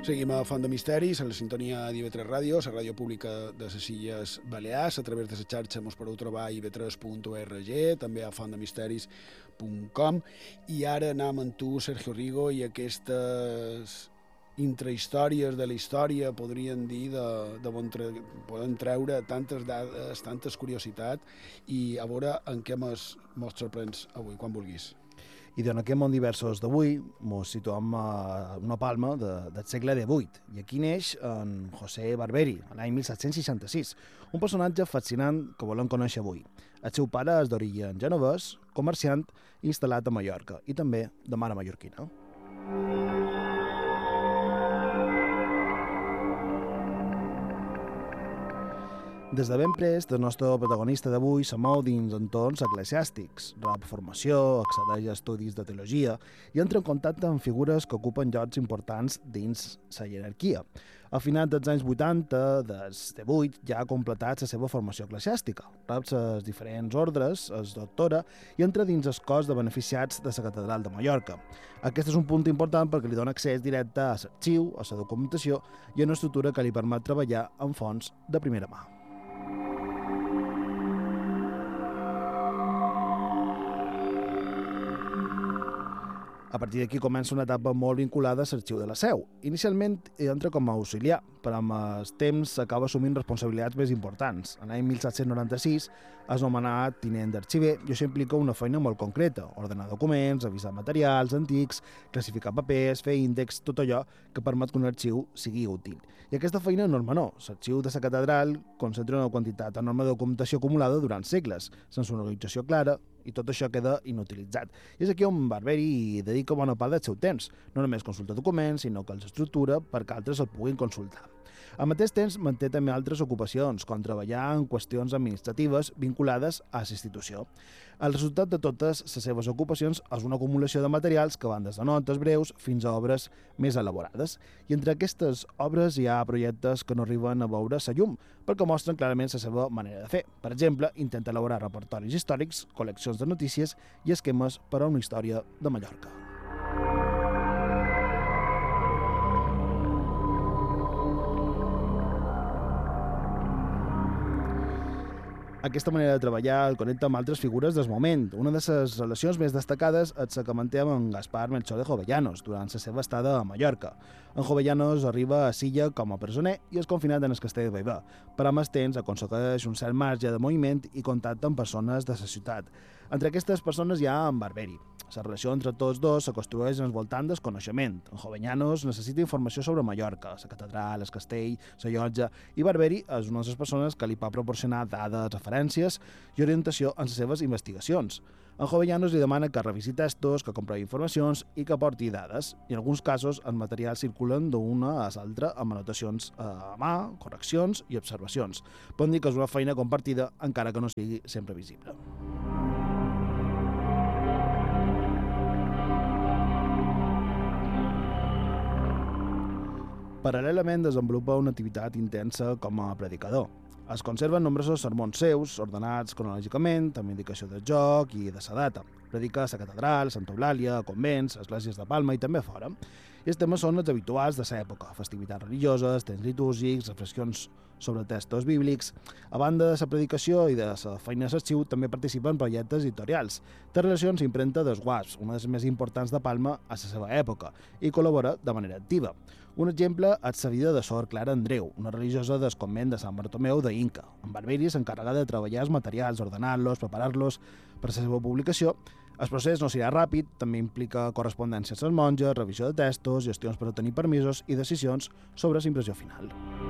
Seguim a Font de Misteris, a la sintonia d'IV3 Ràdio, la ràdio pública de les Illes Balears. A través de la xarxa ens podeu trobar a iv3.org, també a fontdemisteris.com. I ara anem amb tu, Sergio Rigo, i aquestes intrahistòries de la història, podríem dir, podem treure tantes dades, tantes curiositats, i a veure en què mos sorprens avui, quan vulguis. I en aquest món diversos d'avui ens situem a una palma del segle XVIII, i aquí neix en José Barberi, l'any 1766, un personatge fascinant que volem conèixer avui. El seu pare és d'origen genovès, comerciant instal·lat a Mallorca i també de mare mallorquina. Des de ben prest, el nostre protagonista d'avui se mou dins entorns eclesiàstics, rep formació, accedeix a estudis de teologia i entra en contacte amb figures que ocupen llocs importants dins la jerarquia. A finals dels anys 80, del 18, ja ha completat la seva formació eclesiàstica. Rep les diferents ordres, es doctora i entra dins el cos de beneficiats de la Catedral de Mallorca. Aquest és un punt important perquè li dona accés directe a l'arxiu, a la documentació i a una estructura que li permet treballar amb fonts de primera mà. A partir d'aquí comença una etapa molt vinculada a l'arxiu de la Seu. Inicialment entra com a auxiliar, però amb el temps s'acaba assumint responsabilitats més importants. En l'any 1796 és nomenat tinent d'arxiver i això implica una feina molt concreta: ordenar documents, revisar materials antics, classificar papers, fer índexs, tot allò que permet que un arxiu sigui útil. I aquesta feina no és menor. L'arxiu de la catedral concentra una quantitat enorme de documentació acumulada durant segles, sense una organització clara, i tot això queda inutilitzat. I és aquí on Barberi dedica bona part del seu temps. No només consulta documents, sinó que els estructura perquè altres el puguin consultar. Al mateix temps manté també altres ocupacions, com treballar en qüestions administratives vinculades a la institució. El resultat de totes les seves ocupacions és una acumulació de materials que van des de notes breus fins a obres més elaborades. I entre aquestes obres hi ha projectes que no arriben a veure la llum, perquè mostren clarament la seva manera de fer. Per exemple, intenta elaborar repertoris històrics, col·leccions de notícies i esquemes per a una història de Mallorca. Aquesta manera de treballar el connecta amb altres figures del moment. Una de les relacions més destacades és la que manté amb Gaspar Melchor de Jovellanos durant la seva estada a Mallorca. En Jovellanos arriba a Silla com a presoner i és confinat en el castell de Bellver, però amb el temps aconsegueix un cert marge de moviment i contacte amb persones de la ciutat. Entre aquestes persones hi ha en Barberi. La relació entre tots dos se construeix envoltant del coneixement. En Jovellanos necessita informació sobre Mallorca, la catedral, el castell, la llotja, i Barberi és una de les persones que li pot proporcionar dades, referències i orientació en les seves investigacions. En Jovellanos li demana que revisi textos, que comprovi informacions i que aporti dades. I en alguns casos els materials circulen d'una a l'altra amb anotacions a mà, correccions i observacions. Podem dir que és una feina compartida encara que no sigui sempre visible. Paral·lelament desenvolupa una activitat intensa com a predicador. Es conserven nombrosos sermons seus, ordenats cronològicament, amb indicació del joc i de la data. Predica a la catedral, a Santa Eulàlia, a convents, a esglésies de Palma i també fora. I els temes són els habituals de l'època: festivitats religioses, temps litúrgics, reflexions sobre textos bíblics. A banda de la predicació i de la feina a l'arxiu, també participa en projectes editorials. Té relacions i impremta dels Guasps, una de les més importants de Palma a la seva època, i col·labora de manera activa. Un exemple és la vida de Sor Clara Andreu, una religiosa del convent de Sant Bartomeu de Inca. En Barberi s'encarrega de treballar els materials, ordenar-los, preparar-los per a la seva publicació. El procés no serà ràpid, també implica correspondència amb les monges, revisió de textos, gestions per obtenir permisos i decisions sobre la impressió final.